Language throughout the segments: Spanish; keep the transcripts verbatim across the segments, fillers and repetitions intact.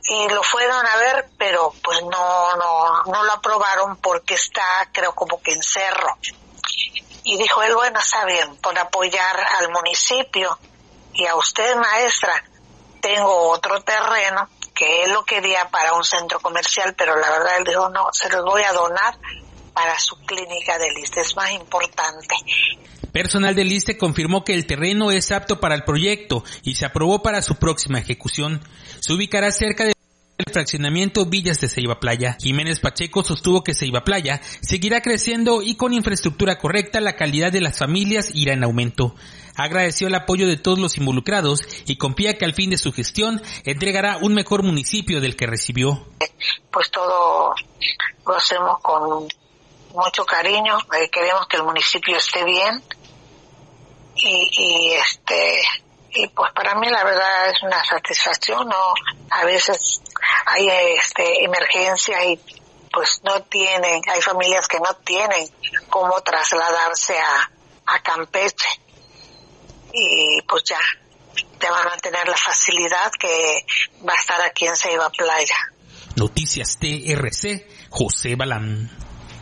y lo fueron a ver, pero pues no, no, no lo aprobaron porque está, creo, como que en cerro. Y dijo él, bueno, está bien, por apoyar al municipio y a usted, maestra, tengo otro terreno que él lo quería para un centro comercial, pero la verdad él dijo, no, se los voy a donar para su clínica del ISSSTE, es más importante. Personal del ISSSTE confirmó que el terreno es apto para el proyecto y se aprobó para su próxima ejecución. Se ubicará cerca del fraccionamiento Villas de Ceiba Playa. Jiménez Pacheco sostuvo que Ceiba Playa seguirá creciendo y con infraestructura correcta la calidad de las familias irá en aumento. Agradeció el apoyo de todos los involucrados y confía que al fin de su gestión entregará un mejor municipio del que recibió. Pues todo lo hacemos con mucho cariño, eh, queremos que el municipio esté bien y, y este y pues para mí la verdad es una satisfacción, ¿no? A veces hay este emergencias y pues no tienen, hay familias que no tienen cómo trasladarse a, a Campeche y pues ya, ya van a tener la facilidad que va a estar aquí en Ceiba Playa. Noticias T R C, José Balán.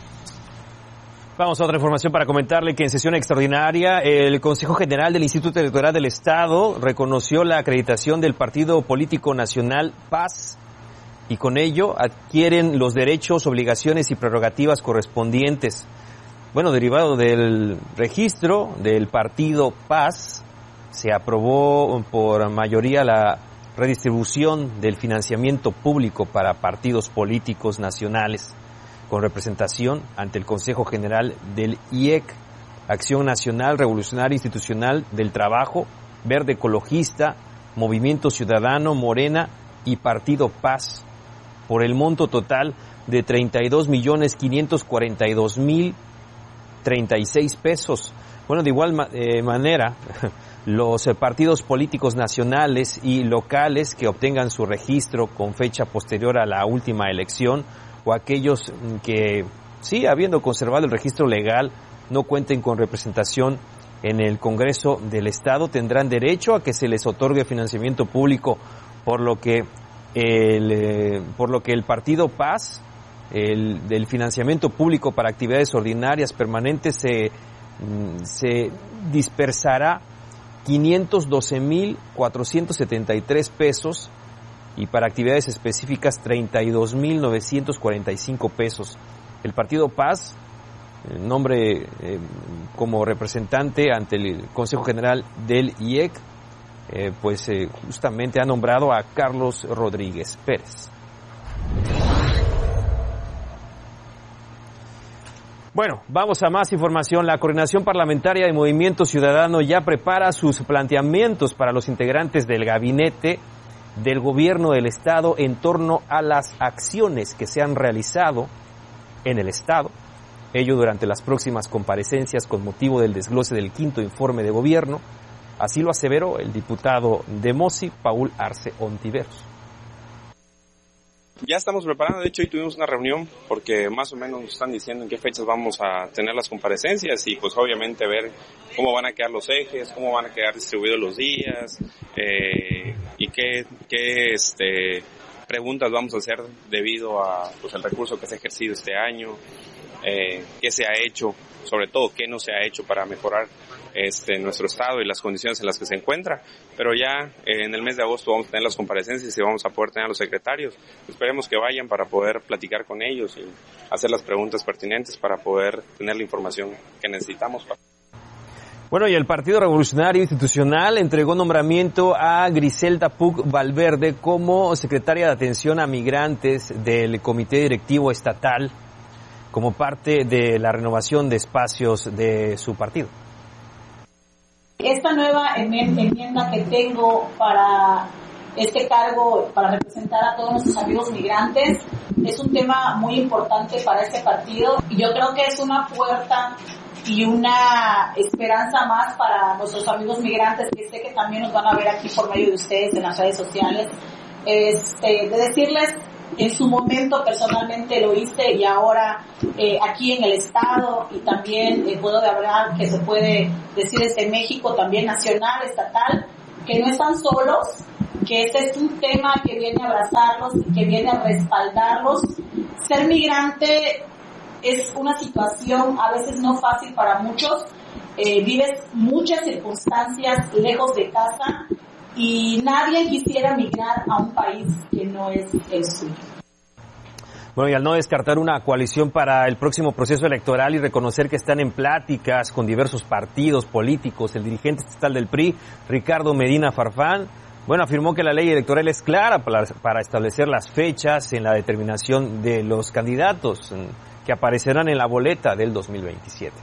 Vamos a otra información para comentarle que en sesión extraordinaria el Consejo General del Instituto Electoral del Estado reconoció la acreditación del Partido Político Nacional Paz y con ello adquieren los derechos, obligaciones y prerrogativas correspondientes. Bueno, derivado del registro del Partido Paz, se aprobó por mayoría la redistribución del financiamiento público para partidos políticos nacionales, con representación ante el Consejo General del I E C, Acción Nacional Revolucionaria Institucional del Trabajo, Verde Ecologista, Movimiento Ciudadano, Morena y Partido Paz, por el monto total de treinta y dos millones quinientos cuarenta y dos mil treinta y seis pesos. Bueno, de igual ma- eh, manera, los eh, partidos políticos nacionales y locales que obtengan su registro con fecha posterior a la última elección, o aquellos que, sí, habiendo conservado el registro legal, no cuenten con representación en el Congreso del Estado, tendrán derecho a que se les otorgue financiamiento público, por lo que el, eh, por lo que el Partido Paz, el del financiamiento público para actividades ordinarias permanentes, se, se dispersará quinientos doce mil cuatrocientos setenta y tres pesos, y para actividades específicas treinta y dos mil novecientos cuarenta y cinco pesos. El Partido Paz, el nombre eh, como representante ante el Consejo General del I E C, eh, pues eh, justamente ha nombrado a Carlos Rodríguez Pérez. Bueno, vamos a más información. La Coordinación Parlamentaria de Movimiento Ciudadano ya prepara sus planteamientos para los integrantes del gabinete del gobierno del Estado en torno a las acciones que se han realizado en el Estado, ello durante las próximas comparecencias con motivo del desglose del quinto informe de gobierno. Así lo aseveró el diputado de Mosi, Paul Arce Ontiveros. Ya estamos preparando, de hecho hoy tuvimos una reunión porque más o menos nos están diciendo en qué fechas vamos a tener las comparecencias y pues obviamente ver cómo van a quedar los ejes, cómo van a quedar distribuidos los días eh, y qué, qué este, preguntas vamos a hacer debido a pues el recurso que se ha ejercido este año, eh, qué se ha hecho, sobre todo qué no se ha hecho para mejorar este nuestro estado y las condiciones en las que se encuentra, pero ya eh, en el mes de agosto vamos a tener las comparecencias y vamos a poder tener a los secretarios. Esperemos que vayan para poder platicar con ellos y hacer las preguntas pertinentes para poder tener la información que necesitamos. Bueno, y el Partido Revolucionario Institucional entregó nombramiento a Griselda Puc Valverde como secretaria de Atención a Migrantes del Comité Directivo Estatal, como parte de la renovación de espacios de su partido. Esta nueva enmienda que tengo para este cargo, para representar a todos nuestros amigos migrantes, es un tema muy importante para este partido y yo creo que es una puerta y una esperanza más para nuestros amigos migrantes que sé que también nos van a ver aquí por medio de ustedes en las redes sociales. Este, de decirles, en su momento personalmente lo hice y ahora eh, aquí en el estado y también eh, puedo hablar que se puede decir desde México, también nacional, estatal, que no están solos, que este es un tema que viene a abrazarlos y que viene a respaldarlos. Ser migrante es una situación a veces no fácil para muchos, eh, vives muchas circunstancias lejos de casa y nadie quisiera migrar a un país que no es el suyo. Bueno, y al no descartar una coalición para el próximo proceso electoral y reconocer que están en pláticas con diversos partidos políticos, el dirigente estatal del P R I, Ricardo Medina Farfán, bueno, afirmó que la ley electoral es clara para, para establecer las fechas en la determinación de los candidatos que aparecerán en la boleta del dos mil veintisiete.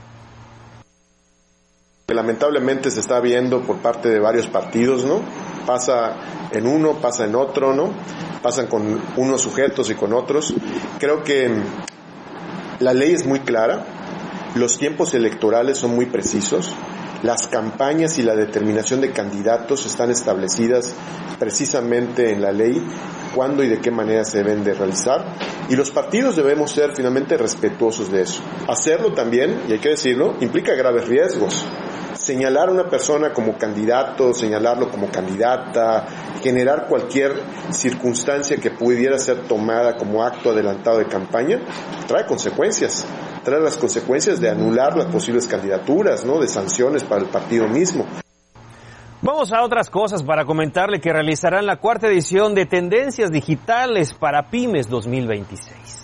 Que lamentablemente se está viendo por parte de varios partidos, ¿no? Pasa en uno, pasa en otro, ¿no? Pasan con unos sujetos y con otros. Creo que la ley es muy clara, los tiempos electorales son muy precisos, las campañas y la determinación de candidatos están establecidas precisamente en la ley, cuándo y de qué manera se deben de realizar, y los partidos debemos ser finalmente respetuosos de eso. Hacerlo también, y hay que decirlo, implica graves riesgos. Señalar a una persona como candidato, señalarlo como candidata, generar cualquier circunstancia que pudiera ser tomada como acto adelantado de campaña, trae consecuencias. Trae las consecuencias de anular las posibles candidaturas, ¿no? De sanciones para el partido mismo. Vamos a otras cosas para comentarle que realizarán la cuarta edición de Tendencias Digitales para Pymes dos mil veintiséis.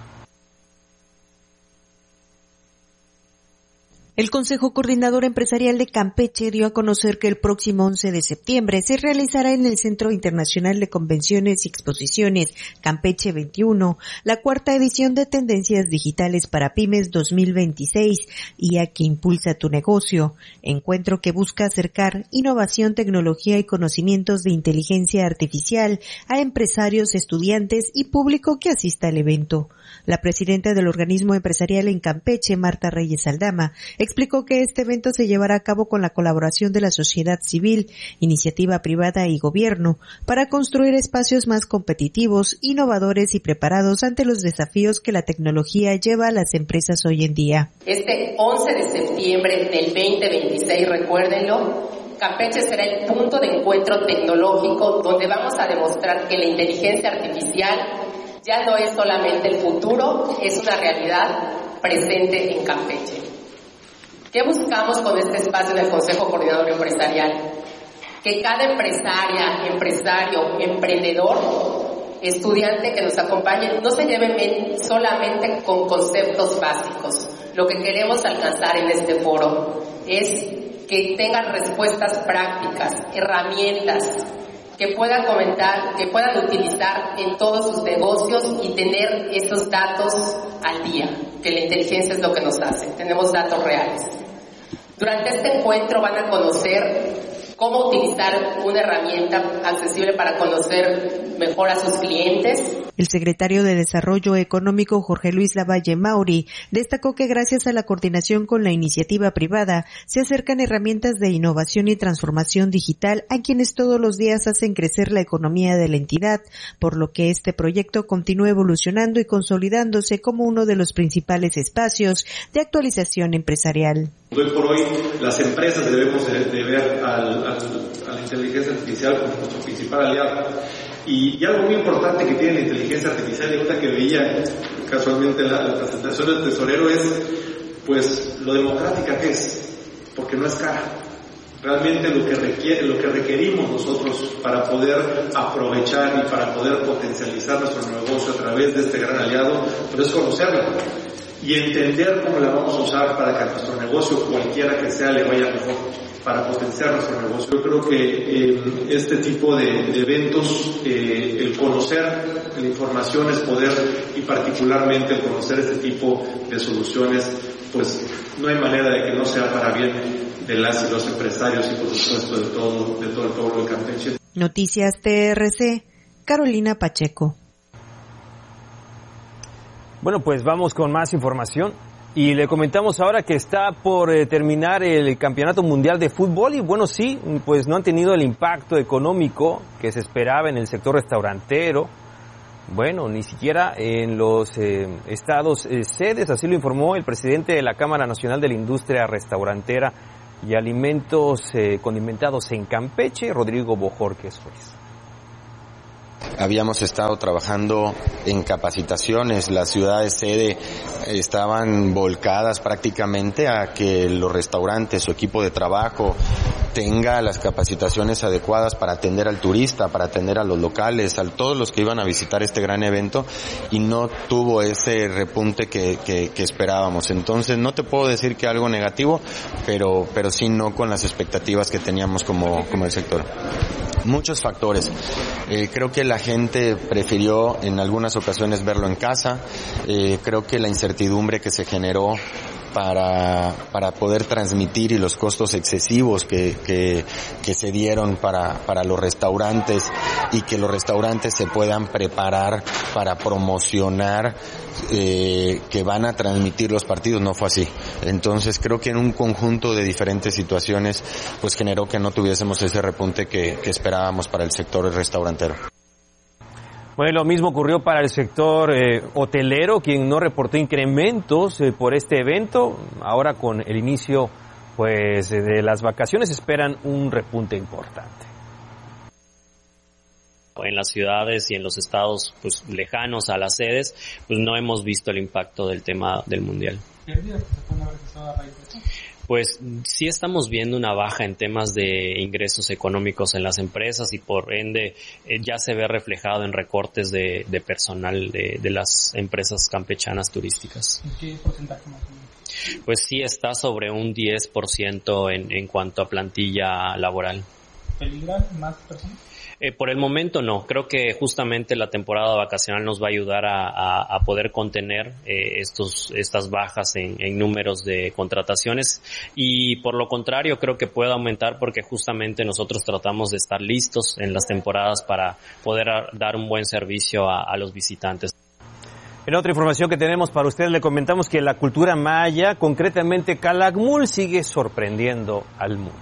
El Consejo Coordinador Empresarial de Campeche dio a conocer que el próximo once de septiembre se realizará en el Centro Internacional de Convenciones y Exposiciones Campeche veintiuno la cuarta edición de Tendencias Digitales para Pymes dos mil veintiséis, I A que impulsa tu negocio, encuentro que busca acercar innovación, tecnología y conocimientos de inteligencia artificial a empresarios, estudiantes y público que asista al evento. La presidenta del organismo empresarial en Campeche, Marta Reyes Aldama, explicó que este evento se llevará a cabo con la colaboración de la sociedad civil, iniciativa privada y gobierno para construir espacios más competitivos, innovadores y preparados ante los desafíos que la tecnología lleva a las empresas hoy en día. Este once de septiembre del veinte veintiséis, recuérdenlo, Campeche será el punto de encuentro tecnológico donde vamos a demostrar que la inteligencia artificial ya no es solamente el futuro, es una realidad presente en Campeche. ¿Qué buscamos con este espacio del Consejo Coordinador Empresarial? Que cada empresaria, empresario, emprendedor, estudiante que nos acompañe no se lleve solamente con conceptos básicos. Lo que queremos alcanzar en este foro es que tengan respuestas prácticas, herramientas, que puedan comentar, que puedan utilizar en todos sus negocios y tener esos datos al día, que la inteligencia es lo que nos hace, tenemos datos reales. Durante este encuentro van a conocer cómo utilizar una herramienta accesible para conocer mejor a sus clientes. El secretario de Desarrollo Económico, Jorge Luis Lavalle Mauri, destacó que gracias a la coordinación con la iniciativa privada, se acercan herramientas de innovación y transformación digital a quienes todos los días hacen crecer la economía de la entidad, por lo que este proyecto continúa evolucionando y consolidándose como uno de los principales espacios de actualización empresarial. Hoy por hoy, las empresas debemos de, de ver al, al, a la inteligencia artificial como nuestro principal aliado. Y, y algo muy importante que tiene la inteligencia artificial, y ahorita que veía casualmente la, la presentación del tesorero, es pues lo democrática que es, porque no es cara. Realmente lo que requiere, lo que requerimos nosotros para poder aprovechar y para poder potencializar nuestro negocio a través de este gran aliado, pues es conocerla y entender cómo la vamos a usar para que a nuestro negocio, cualquiera que sea, le vaya mejor, para potenciar nuestro negocio. Yo creo que eh, este tipo de, de eventos, eh, el conocer la información es poder, y particularmente el conocer este tipo de soluciones, pues no hay manera de que no sea para bien de las y los empresarios y por supuesto de todo, de todo el pueblo de Campeche. Noticias T R C, Carolina Pacheco. Bueno, pues vamos con más información y le comentamos ahora que está por eh, terminar el Campeonato Mundial de Fútbol y bueno, sí, pues no han tenido el impacto económico que se esperaba en el sector restaurantero, bueno, ni siquiera en los eh, estados eh, sedes, así lo informó el presidente de la Cámara Nacional de la Industria Restaurantera y Alimentos eh, Condimentados en Campeche, Rodrigo Bojorquez Ruiz. habíamos estado trabajando en capacitaciones. Las ciudades sede estaban volcadas prácticamente a que los restaurantes, su equipo de trabajo, tenga las capacitaciones adecuadas para atender al turista, para atender a los locales, a todos los que iban a visitar este gran evento, y no tuvo ese repunte que, que, que esperábamos. Entonces no te puedo decir que algo negativo, pero, pero sí no con las expectativas que teníamos como, como el sector. Muchos factores. Eh, creo que la gente prefirió en algunas ocasiones verlo en casa. Eh, creo que la incertidumbre que se generó para para poder transmitir y los costos excesivos que que, que se dieron para para los restaurantes, y que los restaurantes se puedan preparar para promocionar eh, que van a transmitir los partidos, no fue así. Entonces creo que en un conjunto de diferentes situaciones pues generó que no tuviésemos ese repunte que, que esperábamos para el sector restaurantero. Bueno, lo mismo ocurrió para el sector eh, hotelero, quien no reportó incrementos eh, por este evento. Ahora con el inicio pues de las vacaciones esperan un repunte importante. En las ciudades y en los estados pues lejanos a las sedes, pues no hemos visto el impacto del tema del mundial. Pues sí estamos viendo una baja en temas de ingresos económicos en las empresas, y por ende eh, ya se ve reflejado en recortes de, de personal de, de las empresas campechanas turísticas. ¿En qué porcentaje más o menos? Pues sí está sobre un diez por ciento en, en cuanto a plantilla laboral. ¿Peligran más personas? Eh, por el momento no, creo que justamente la temporada vacacional nos va a ayudar a, a, a poder contener eh, estos estas bajas en, en números de contrataciones, y por lo contrario creo que puede aumentar porque justamente nosotros tratamos de estar listos en las temporadas para poder dar un buen servicio a, a los visitantes. En otra información que tenemos para ustedes, le comentamos que la cultura maya, concretamente Calakmul, sigue sorprendiendo al mundo.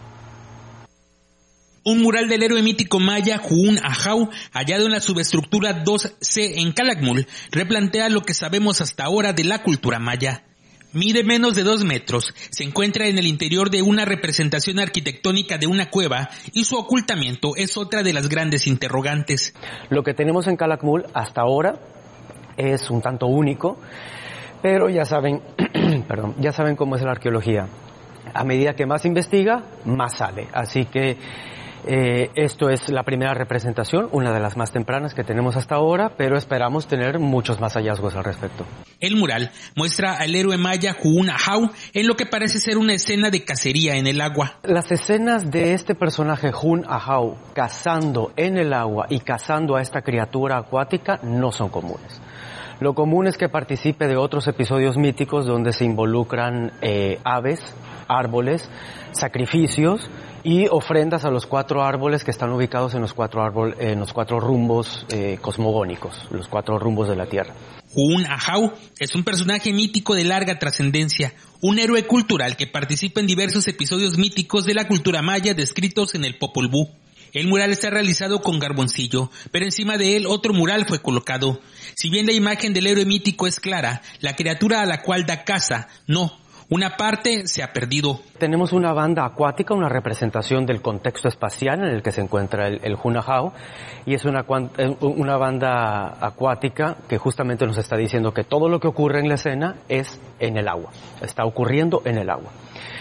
Un mural del héroe mítico maya Huun Ahau, hallado en la subestructura dos C en Calakmul, replantea lo que sabemos hasta ahora de la cultura maya. Mide menos de dos metros, se encuentra en el interior de una representación arquitectónica de una cueva, y su ocultamiento es otra de las grandes interrogantes. Lo que tenemos en Calakmul hasta ahora es un tanto único, pero ya saben, perdón, ya saben cómo es la arqueología. A medida que más investiga, más sale. Así que Eh, esto es la primera representación, una de las más tempranas que tenemos hasta ahora, pero esperamos tener muchos más hallazgos al respecto. El mural muestra al héroe maya Huun Ahau en lo que parece ser una escena de cacería en el agua. Las escenas de este personaje Huun Ahau cazando en el agua y cazando a esta criatura acuática no son comunes. Lo común es que participe de otros episodios míticos donde se involucran eh, aves, árboles, sacrificios y ofrendas a los cuatro árboles que están ubicados en los cuatro árbol, en los cuatro rumbos eh, cosmogónicos, los cuatro rumbos de la Tierra. Huun Ahau es un personaje mítico de larga trascendencia, un héroe cultural que participa en diversos episodios míticos de la cultura maya descritos en el Popol Vuh. El mural está realizado con carboncillo, pero encima de él otro mural fue colocado. Si bien la imagen del héroe mítico es clara, la criatura a la cual da caza, no. Una parte se ha perdido. Tenemos una banda acuática, una representación del contexto espacial en el que se encuentra el, el Huun Ahau, y es una, una banda acuática que justamente nos está diciendo que todo lo que ocurre en la escena es en el agua, está ocurriendo en el agua.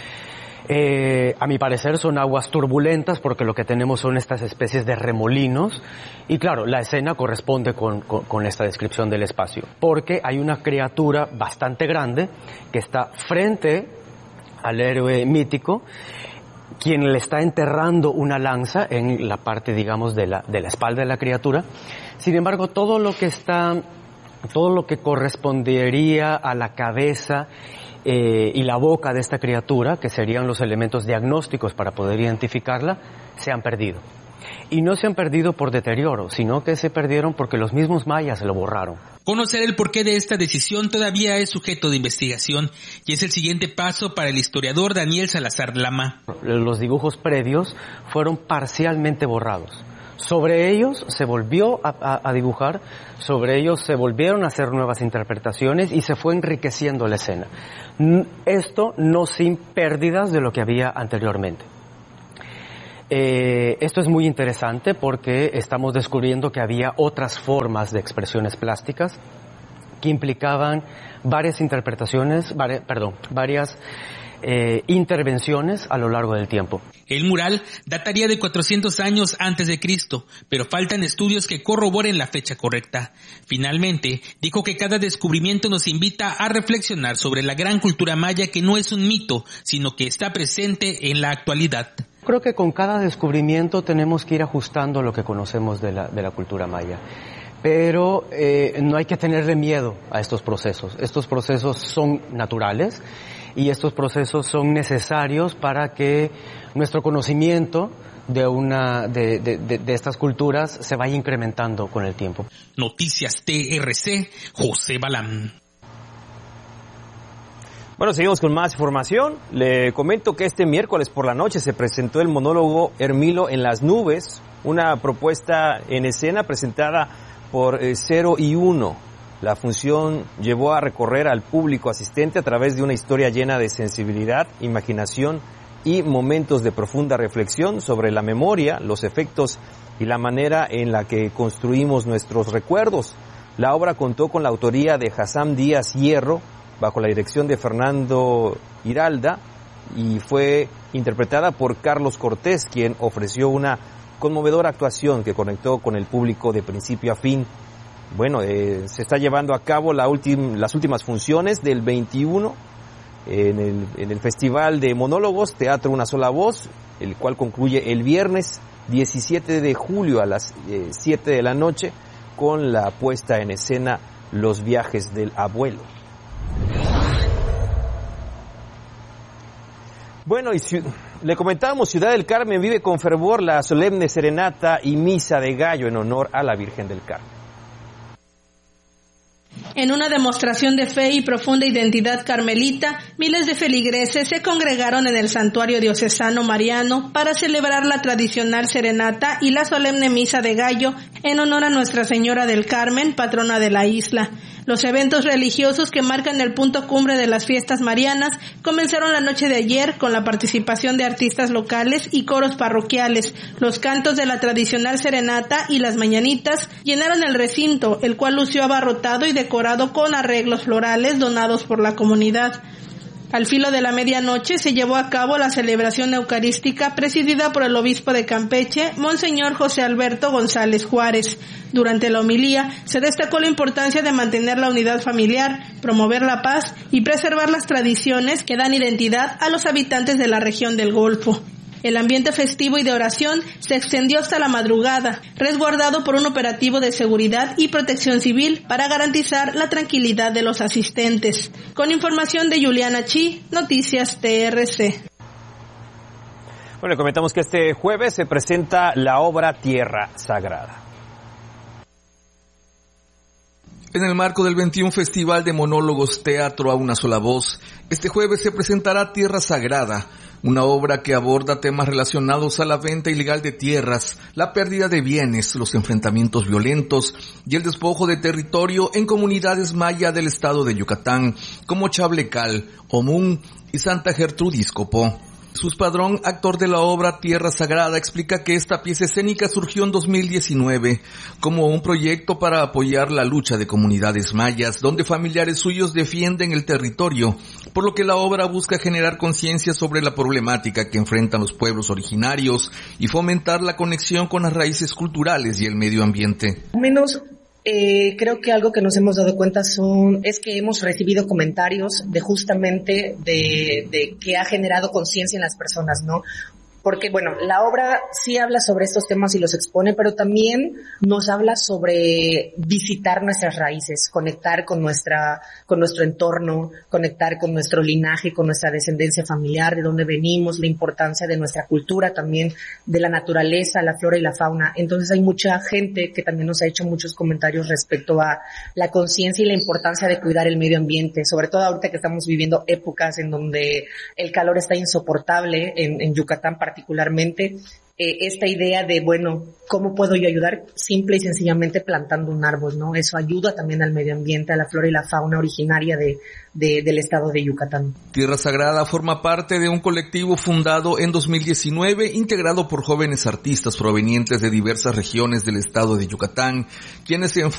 Eh, a mi parecer son aguas turbulentas porque lo que tenemos son estas especies de remolinos, y claro, la escena corresponde con, con, con esta descripción del espacio, porque hay una criatura bastante grande que está frente al héroe mítico, quien le está enterrando una lanza en la parte, digamos, de la, de la espalda de la criatura. Sin embargo, todo lo que está, todo lo que correspondería a la cabeza Eh, y la boca de esta criatura, que serían los elementos diagnósticos para poder identificarla, se han perdido. Y no se han perdido por deterioro, sino que se perdieron porque los mismos mayas lo borraron. Conocer el porqué de esta decisión todavía es sujeto de investigación, y es el siguiente paso para el historiador Daniel Salazar Lama. Los dibujos previos fueron parcialmente borrados. Sobre ellos se volvió a, a, a dibujar, sobre ellos se volvieron a hacer nuevas interpretaciones y se fue enriqueciendo la escena. Esto no sin pérdidas de lo que había anteriormente. Eh, esto es muy interesante porque estamos descubriendo que había otras formas de expresiones plásticas que implicaban varias interpretaciones, vari, perdón, varias eh, intervenciones a lo largo del tiempo. El mural dataría de cuatrocientos años antes de Cristo, pero faltan estudios que corroboren la fecha correcta. Finalmente, dijo que cada descubrimiento nos invita a reflexionar sobre la gran cultura maya, que no es un mito, sino que está presente en la actualidad. Creo que con cada descubrimiento tenemos que ir ajustando lo que conocemos de la, de la cultura maya. Pero eh, no hay que tenerle miedo a estos procesos. Estos procesos son naturales y estos procesos son necesarios para que nuestro conocimiento de una de, de, de, de estas culturas se vaya incrementando con el tiempo. Noticias T R C, José Balam. Bueno, seguimos con más información. Le comento que este miércoles por la noche se presentó el monólogo Hermilo en las nubes, una propuesta en escena presentada por eh, Cero y Uno. La función llevó a recorrer al público asistente a través de una historia llena de sensibilidad, imaginación y momentos de profunda reflexión sobre la memoria, los efectos y la manera en la que construimos nuestros recuerdos. La obra contó con la autoría de Hassam Díaz Hierro, bajo la dirección de Fernando Hiralda, y fue interpretada por Carlos Cortés, quien ofreció una conmovedora actuación que conectó con el público de principio a fin. Bueno, eh, se está llevando a cabo la ultim, las últimas funciones del veintiuno en el, en el Festival de Monólogos Teatro Una Sola Voz, el cual concluye el viernes diecisiete de julio a las eh, siete de la noche con la puesta en escena Los Viajes del Abuelo. Bueno, y si, le comentábamos, Ciudad del Carmen vive con fervor la solemne serenata y misa de gallo en honor a la Virgen del Carmen. En una demostración de fe y profunda identidad carmelita, miles de feligreses se congregaron en el santuario diocesano mariano para celebrar la tradicional serenata y la solemne misa de gallo en honor a Nuestra Señora del Carmen, patrona de la isla. Los eventos religiosos que marcan el punto cumbre de las fiestas marianas comenzaron la noche de ayer con la participación de artistas locales y coros parroquiales. Los cantos de la tradicional serenata y las mañanitas llenaron el recinto, el cual lució abarrotado y decorado con arreglos florales donados por la comunidad. Al filo de la medianoche se llevó a cabo la celebración eucarística presidida por el obispo de Campeche, Monseñor José Alberto González Juárez. Durante la homilía se destacó la importancia de mantener la unidad familiar, promover la paz y preservar las tradiciones que dan identidad a los habitantes de la región del Golfo. El ambiente festivo y de oración se extendió hasta la madrugada, resguardado por un operativo de seguridad y protección civil para garantizar la tranquilidad de los asistentes. Con información de Juliana Chi, Noticias T R C. Bueno, comentamos que este jueves se presenta la obra Tierra Sagrada. En el marco del veintiuno Festival de Monólogos Teatro a Una Sola Voz, este jueves se presentará Tierra Sagrada, una obra que aborda temas relacionados a la venta ilegal de tierras, la pérdida de bienes, los enfrentamientos violentos y el despojo de territorio en comunidades maya del estado de Yucatán, como Chablecal, Omún y Santa Gertrudis Copó. Sus Padrón, actor de la obra Tierra Sagrada, explica que esta pieza escénica surgió en dos mil diecinueve como un proyecto para apoyar la lucha de comunidades mayas, donde familiares suyos defienden el territorio, por lo que la obra busca generar conciencia sobre la problemática que enfrentan los pueblos originarios y fomentar la conexión con las raíces culturales y el medio ambiente. Menos Eh, creo que algo que nos hemos dado cuenta son es que hemos recibido comentarios de justamente de, de que ha generado conciencia en las personas, ¿no? Porque, bueno, la obra sí habla sobre estos temas y los expone, pero también nos habla sobre visitar nuestras raíces, conectar con nuestra, con nuestro entorno, conectar con nuestro linaje, con nuestra descendencia familiar, de dónde venimos, la importancia de nuestra cultura también, de la naturaleza, la flora y la fauna. Entonces hay mucha gente que también nos ha hecho muchos comentarios respecto a la conciencia y la importancia de cuidar el medio ambiente, sobre todo ahorita que estamos viviendo épocas en donde el calor está insoportable en, en Yucatán particularmente. eh, esta idea de, bueno, ¿cómo puedo yo ayudar? Simple y sencillamente plantando un árbol, ¿no? Eso ayuda también al medio ambiente, a la flora y la fauna originaria de, de del estado de Yucatán. Tierra Sagrada forma parte de un colectivo fundado en dos mil diecinueve, integrado por jóvenes artistas provenientes de diversas regiones del estado de Yucatán, quienes se